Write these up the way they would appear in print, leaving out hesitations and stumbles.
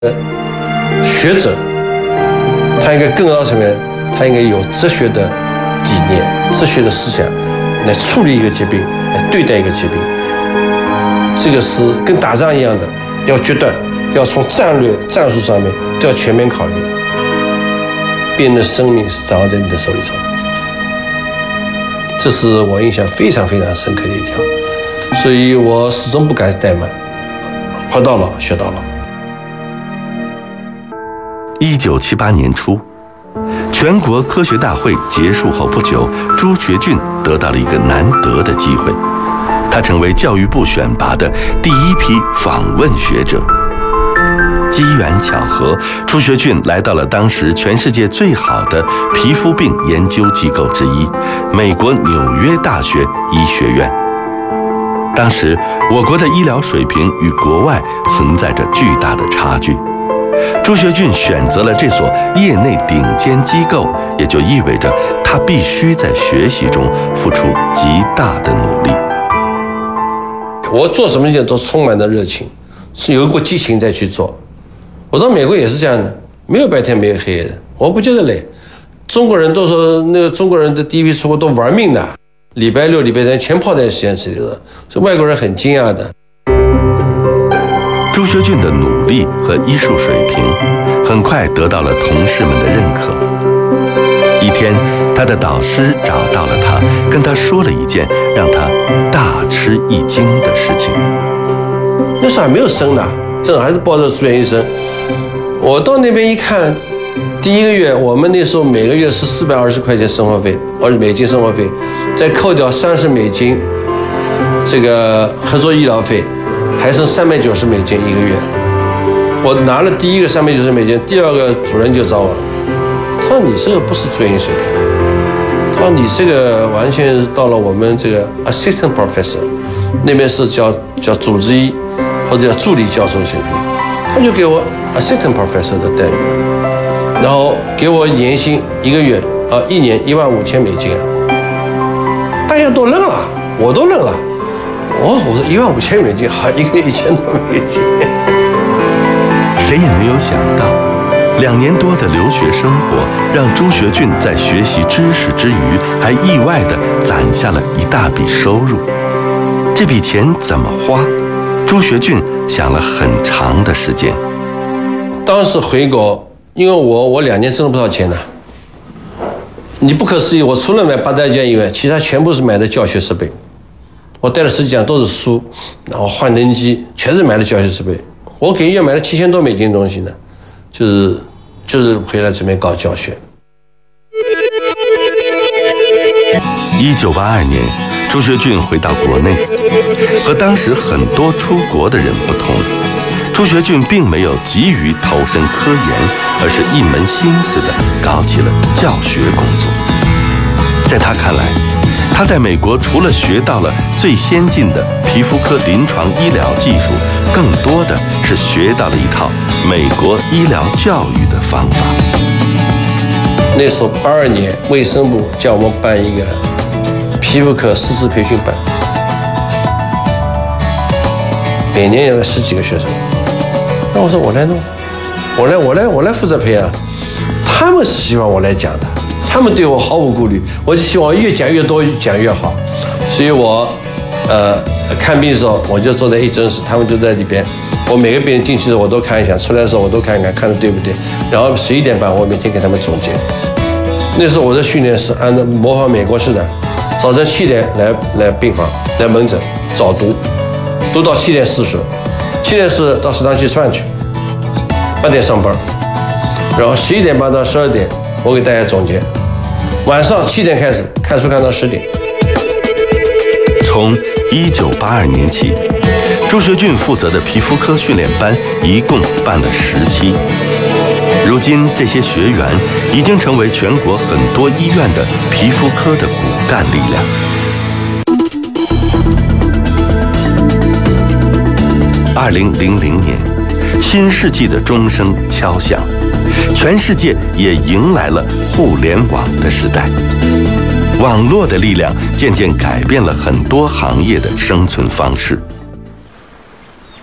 学者，他应该更高层面，他应该有哲学的理念、哲学的思想来处理一个疾病，来对待一个疾病。这个是跟打仗一样的，要决断，要从战略、战术上面都要全面考虑的。别人的生命是掌握在你的手里头，这是我印象非常非常深刻的一条，所以我始终不敢怠慢，活到老学到老。 1978年初，全国科学大会结束后不久，朱学俊得到了一个难得的机会，他成为教育部选拔的第一批访问学者。机缘巧合，朱学俊来到了当时全世界最好的皮肤病研究机构之一——美国纽约大学医学院。当时，我国的医疗水平与国外存在着巨大的差距。朱学俊选择了这所业内顶尖机构，也就意味着他必须在学习中付出极大的努力。 我做什么事情都充满了热情，是有一股激情再去做。我到美国也是这样的，没有白天没有黑夜的，我不觉得累。中国人都说那个中国人的第一批出国都玩命的，礼拜六、礼拜天全泡在实验室里了，所以外国人很惊讶的。 朱学俊的努力和医术水平很快得到了同事们的认可。一天，他的导师找到了他，跟他说了一件让他大吃一惊的事情。 那时候还没有生呢，正好还是抱着住院医生。我到那边一看，第一个月我们那时候每个月是420块钱生活费，$20生活费，再扣掉$30这个合作医疗费，还剩$390一个月。我拿了第一个$390，第二个主任就找我，他说你这个不是专业水平，他说你这个完全是到了我们这个 assistant professor 那边是叫主治医或者叫助理教授水平，他就给我 assistant professor 的待遇，然后给我年薪一个月一年$15,000啊，大家都愣了，我都愣了。我说$15,000，好，一个月$1,000多。 谁也没有想到，2年多的留学生活让朱学俊在学习知识之余，还意外地攒下了一大笔收入。这笔钱怎么花？朱学俊想了很长的时间。 当时回国，因为我2年挣了不少钱呢。你不可思议，我除了买8代件以外，其他全部是买的教学设备。我带了10几样都是书，然后幻灯机，全是买的教学设备。我给医院买了$7,000多的东西呢，就是回来准备搞教学。 1982年，朱学俊回到国内，和当时很多出国的人不同，朱学俊并没有急于投身科研，而是一门心思地搞起了教学工作。在他看来，他在美国除了学到了最先进的皮肤科临床医疗技术，更多的是学到了一套美国医疗教育的方法。 那时候82年，卫生部叫我们办一个皮肤科师资培训班，每年有10几个学生。那我说我来弄，我来负责培养。他们是希望我来讲的。他们对我毫无顾虑，我就希望越讲越多，越讲越好。所以我，看病的时候我就坐在一诊室，他们就在里边。我每个病人进去的时候我都看一下，出来的时候我都看看，看的对不对。然后11点半我每天给他们总结。那时候我的训练是按照模仿美国式的，早晨7点来病房来门诊早读，读到7点40，7点40到食堂去吃饭去，8点上班，然后11点半到12点我给大家总结。晚上7点开始看书看到10点。 从1982年起，朱学俊负责的皮肤科训练班一共办了10期。如今，这些学员已经成为全国很多医院的皮肤科的骨干力量。2000年，新世纪的钟声敲响，全世界也迎来了互联网的时代。网络的力量渐渐改变了很多行业的生存方式。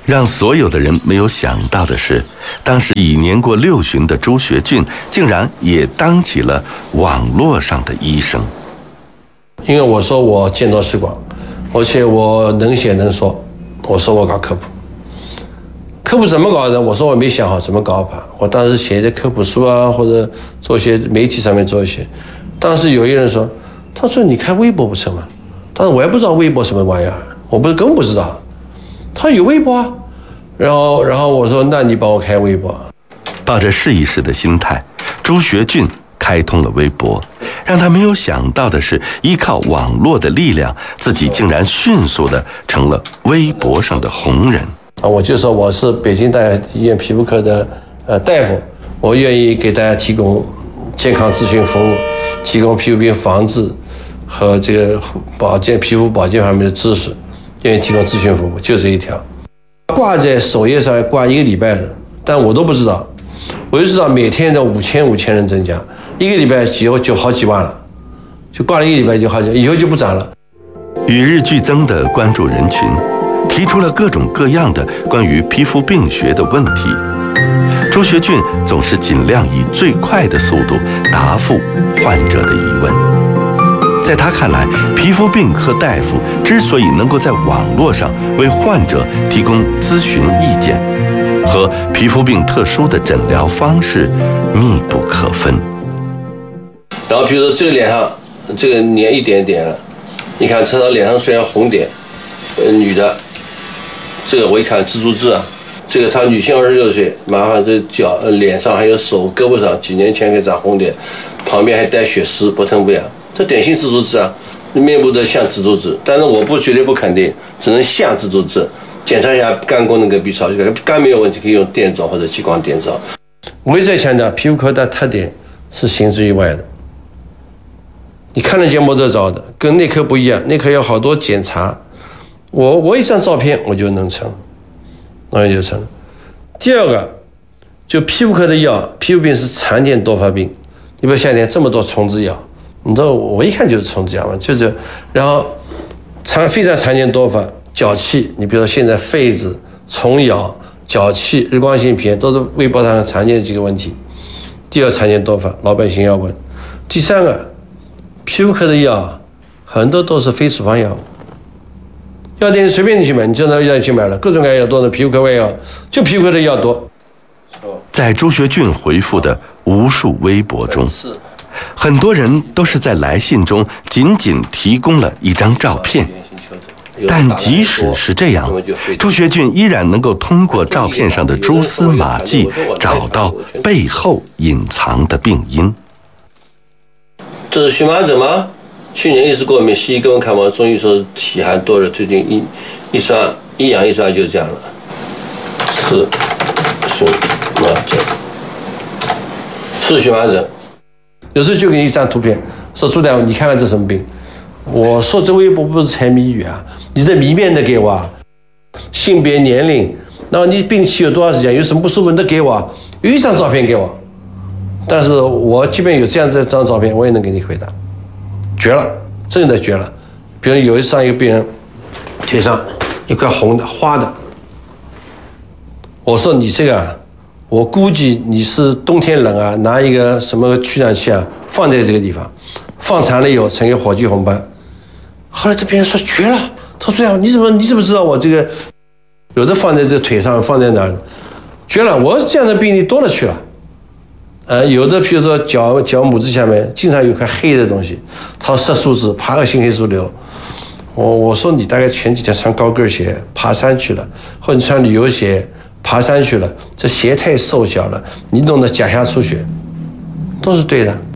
让所有的人没有想到的是，当时已年过60的朱学俊，竟然也当起了网络上的医生。 因为我说我见多识广，而且我能写能说，我说我搞科普。科普怎么搞的？我说我没想好怎么搞法。我当时写一些科普书啊，或者做些媒体上面做一些。当时有一个人说，他说你开微博不成吗？但是我也不知道微博什么玩意儿，我根本不知道。他有微博啊，然后我说那你帮我开微博。 抱着试一试的心态，朱学俊开通了微博。让他没有想到的是，依靠网络的力量，自己竟然迅速的成了微博上的红人。 我就说我是北京大学医院皮肤科的大夫，我愿意给大家提供健康咨询服务，提供皮肤病防治和这个皮肤保健方面的知识，愿意提供咨询服务，就这一条。挂在首页上挂1个礼拜的，但我都不知道，我就知道每天的5000人增加，1个礼拜就好几万了，就挂了1个礼拜就好几万，以后就不涨了。 与日俱增的关注人群，提出了各种各样的关于皮肤病学的问题。朱学俊总是尽量以最快的速度答复患者的疑问。在他看来，皮肤病科大夫之所以能够在网络上为患者提供咨询意见，和皮肤病特殊的诊疗方式密不可分。 然后比如说这个脸上这个粘一点点了，你看这张脸上虽然红点，女的，这个我一看蜘蛛痣啊，这个她女性26岁，麻烦这脚、脸上还有手、胳膊上几年前给长红点，旁边还带血丝，不疼不痒，这典型蜘蛛痣啊，面部的像蜘蛛痣，但是我绝对不肯定，只能像蜘蛛痣。检查一下肝功能跟 B 超，肝没有问题可以用电照或者激光电照。我一直在强调，皮肤科的特点是形之于外的，你看得见摸得着的，跟内科不一样，内科要好多检查。我一张照片我就能成，那就成了。第二个，就皮肤科的药，皮肤病是常见多发病。你比如夏天这么多虫子药，你知道我一看就是虫子药嘛，就是，然后非常常见多发。脚气，你比如说现在痱子、虫咬、脚气、日光性皮炎都是微博上常见的几个问题。第二常见多发，老百姓要问。第三个，皮肤科的药很多都是非处方药物，药店随便你去买，你就到药店去买了，各种各样药多的皮肤科外药，就皮肤科的药多。 在朱学俊回复的无数微博中，很多人都是在来信中仅提供了一张照片。但即使是这样，朱学俊依然能够通过照片上的蛛丝马迹找到背后隐藏的病因。 这是荨麻疹吗？去年一直过敏，西医给我看完，中医说体寒多了，最近一阳一抓就这样了。是荨麻疹，是荨麻疹。有时候就给你一张图片，说朱大夫，你看看这什么病？我说这微博不是猜谜语啊，你的谜面的给我啊，性别、年龄，然后你病期有多长时间，有什么不舒服你都给我，有一张照片给我。但是我即便有这样的张照片，我也能给你回答，绝了，真的绝了。比如有一次一个病人腿上一块红的花的，我说你这个啊，我估计你是冬天冷啊，拿一个什么驱寒器啊放在这个地方，放长了以后成一个火炬红斑。后来这病人说绝了，他说呀，你怎么知道我这个有的放在这腿上，放在哪儿？绝了，我这样的病例多了去了。有的比如说脚拇指下面经常有块黑的东西，他色素值爬个性黑素瘤。我说你大概前几天穿高跟鞋爬山去了，或者你穿旅游鞋爬山去了，这鞋太瘦小了，你弄得甲下出血，都是对的。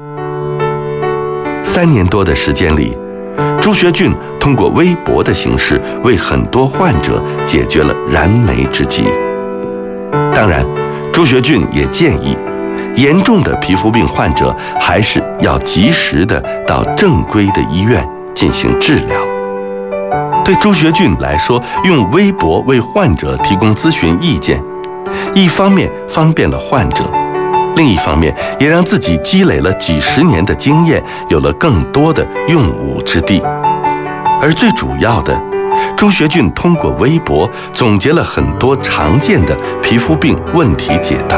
3年多的时间里，朱学俊通过微博的形式为很多患者解决了燃眉之急。当然，朱学俊也建议，严重的皮肤病患者还是要及时的到正规的医院进行治疗。对朱学俊来说，用微博为患者提供咨询意见，一方面方便了患者，另一方面也让自己积累了几十年的经验，有了更多的用武之地。而最主要的， 朱学俊通过微博总结了很多常见的皮肤病问题解答。